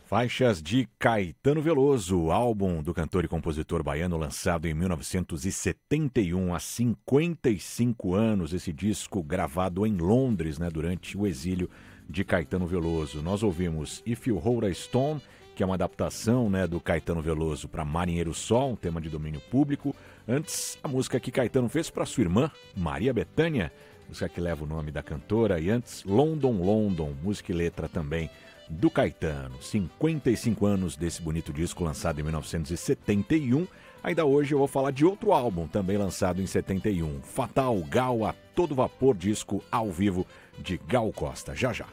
Faixas de Caetano Veloso, álbum do cantor e compositor baiano lançado em 1971, há 55 anos, esse disco gravado em Londres, durante o exílio de Caetano Veloso. Nós ouvimos If You Hold a Stone, que é uma adaptação do Caetano Veloso para Marinheiro Sol, um tema de domínio público. Antes, a música que Caetano fez para sua irmã, Maria Bethânia, música que leva o nome da cantora. E antes, London, London, música e letra também do Caetano. 55 anos desse bonito disco lançado em 1971. Ainda hoje eu vou falar de outro álbum também lançado em 71. Fatal, Gal a todo vapor, disco ao vivo de Gal Costa. Já já.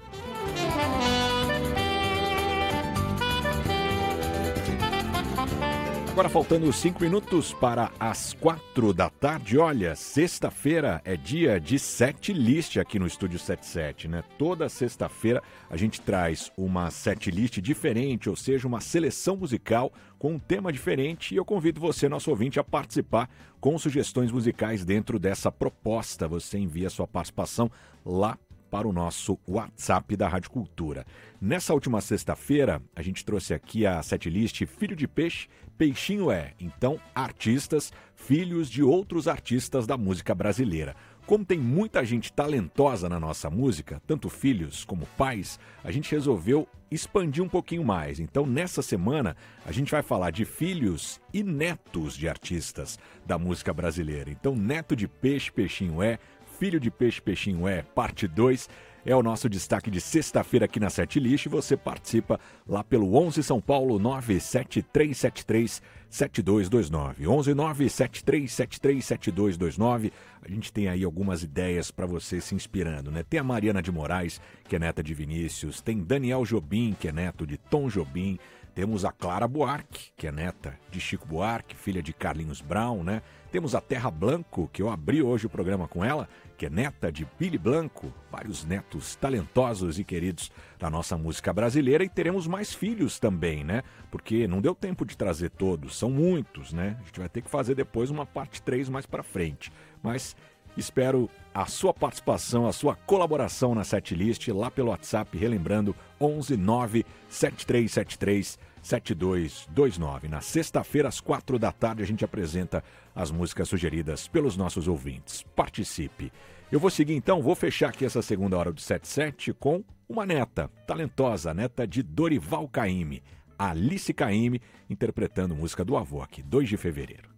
Agora faltando 5 minutos para as 4 da tarde. Olha, sexta-feira é dia de setlist aqui no Estúdio 77, Toda sexta-feira a gente traz uma setlist diferente, ou seja, uma seleção musical com um tema diferente, e eu convido você, nosso ouvinte, a participar com sugestões musicais dentro dessa proposta. Você envia sua participação lá para o nosso WhatsApp da Rádio Cultura. Nessa última sexta-feira, a gente trouxe aqui a setlist Filho de Peixe, Peixinho é. Então, artistas, filhos de outros artistas da música brasileira. Como tem muita gente talentosa na nossa música, tanto filhos como pais, a gente resolveu expandir um pouquinho mais. Então, nessa semana, a gente vai falar de filhos e netos de artistas da música brasileira. Então, neto de peixe, peixinho é. Filho de Peixe, Peixinho é, parte 2, é o nosso destaque de sexta-feira aqui na Setlist. Você participa lá pelo 11 São Paulo 973737229. 11 973737229. A gente tem aí algumas ideias para você se inspirando, Tem a Mariana de Moraes, que é neta de Vinícius, tem Daniel Jobim, que é neto de Tom Jobim, temos a Clara Buarque, que é neta de Chico Buarque, filha de Carlinhos Brown, Temos a Terra Blanco, que eu abri hoje o programa com ela, que é neta de Billy Blanco, vários netos talentosos e queridos da nossa música brasileira. E teremos mais filhos também, Porque não deu tempo de trazer todos, são muitos, A gente vai ter que fazer depois uma parte 3 mais para frente. Mas espero a sua participação, a sua colaboração na setlist lá pelo WhatsApp, relembrando 11 97373 7229. Na sexta-feira, às 4 da tarde, a gente apresenta as músicas sugeridas pelos nossos ouvintes. Participe. Eu vou seguir então, vou fechar aqui essa segunda hora do 77 com uma neta talentosa, neta de Dorival Caymmi, Alice Caymmi, interpretando música do avô aqui, 2 de fevereiro.